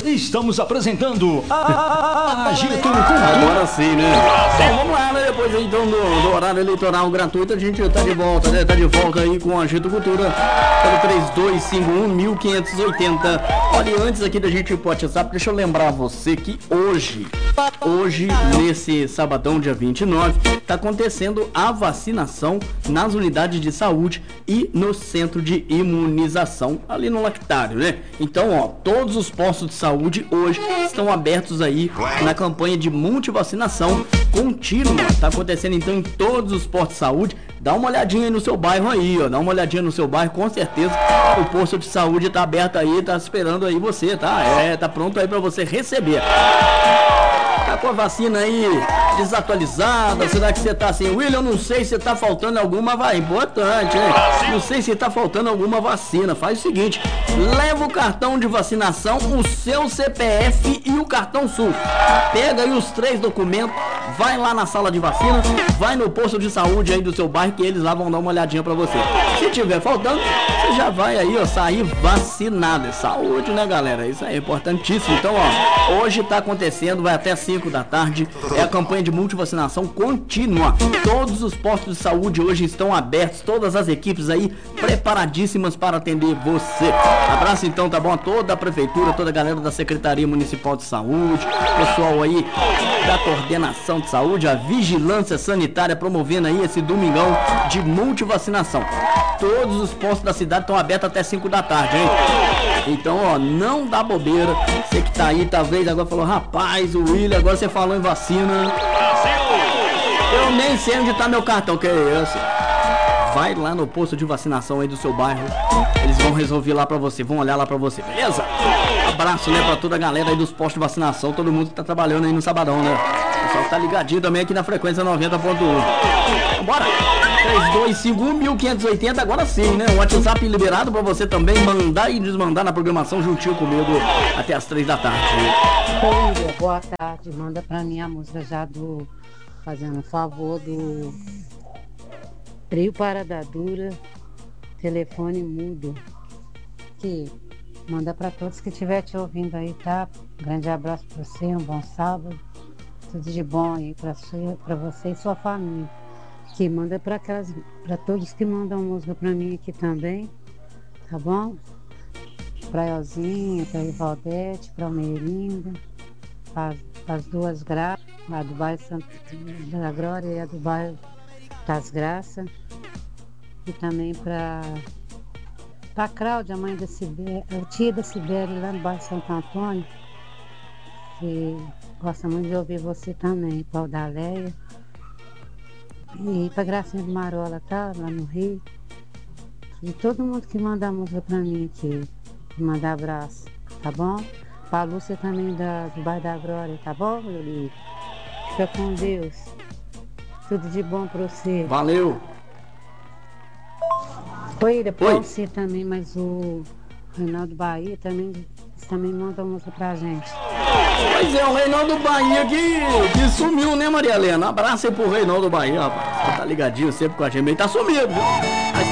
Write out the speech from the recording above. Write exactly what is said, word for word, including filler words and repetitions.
estamos apresentando a Agito Cultura. Agora sim, né? Então vamos lá, né? Depois então do, do horário eleitoral gratuito, a gente tá de volta, né? Tá de volta aí com a Agito Cultura pelo três dois cinco um, quinhentos e oitenta. Olha, antes aqui da gente ir pro WhatsApp, deixa eu lembrar você que hoje, hoje, nesse sabadão, dia vinte e nove, tá acontecendo a vacinação nas unidades de saúde e no centro de imunização, ali no Lactário, né? Então, ó, todos os postos de saúde hoje estão abertos aí na campanha de multivacinação contínua. Tá acontecendo então em todos os postos de saúde. Dá uma olhadinha aí no seu bairro aí, ó. Dá uma olhadinha no seu bairro, com certeza o posto de saúde tá aberto aí, tá esperando aí você, tá? É, tá pronto aí pra você receber. Tá com a vacina aí desatualizada? Será que você tá assim, William, não sei se tá faltando alguma, vai, importante, hein? Não sei se tá faltando alguma vacina. Faz o seguinte, leva o cartão de vacinação, o seu C P F e o cartão SUS. Pega aí os três documentos, vai lá na sala de vacina, vai no posto de saúde aí do seu bairro, que eles lá vão dar uma olhadinha pra você. Se tiver faltando, você já vai aí, ó, sair vacinado. É saúde, né, galera? Isso aí é importantíssimo. Então, ó, hoje tá acontecendo, vai até cinco da tarde, é a campanha de multivacinação contínua. Todos os postos de saúde hoje estão abertos, todas as equipes aí preparadíssimas para atender você. Abraço então, tá bom? A toda a prefeitura, toda a galera da Secretaria Municipal de Saúde, pessoal aí da coordenação de saúde, a vigilância sanitária promovendo aí esse domingão de multivacinação. Todos os postos da cidade estão abertos até cinco da tarde, hein? Então, ó, não dá bobeira. Você que tá aí, talvez agora falou, rapaz, o William, agora você falou em vacina. Eu nem sei onde tá meu cartão, que é esse? Vai lá no posto de vacinação aí do seu bairro. Eles vão resolver lá pra você, vão olhar lá pra você, beleza? Abraço, né, pra toda a galera aí dos postos de vacinação, todo mundo que tá trabalhando aí no sabadão, né? O pessoal que tá ligadinho também aqui na frequência noventa ponto um. Bora! três dois cinco um, quinhentos e oitenta, agora sim, né? O WhatsApp liberado pra você também mandar e desmandar na programação juntinho comigo até as três da tarde. Oi, boa tarde. Manda pra mim a música já do... Fazendo um favor do... Trio Parada Dura, telefone mudo. Que manda pra todos que estiver te ouvindo aí, tá? Grande abraço pra você, um bom sábado. Tudo de bom aí pra, sua, pra você e sua família. Que manda pra aquelas, pra todos que mandam música pra mim aqui também, tá bom? Pra Elzinha, pra Ivaldete, pra Almeirinda, as, as duas graças, a do bairro Santa da Glória e a do bairro das Graças. E também pra, pra Cláudia, a mãe da Sibeli, o tia da Sibeli lá no bairro Santo Antônio, que gosta muito de ouvir você também, Paulo da Leia. E pra Gracinha do Marola, tá? Lá no Rio. E todo mundo que manda música pra mim aqui, que manda abraço, tá bom? Pra Lúcia também da, do bairro da Glória, tá bom, meu lindo? Fica com Deus. Tudo de bom pra você. Valeu! Oi, depois você também, mas o Reinaldo Bahia também, também manda música pra gente. Pois é, o Reinaldo Bahia que, que sumiu, né, Maria Helena? Abraço aí pro Reinaldo Bahia, rapaz. Você tá ligadinho sempre com a gente, ele tá sumido, viu? A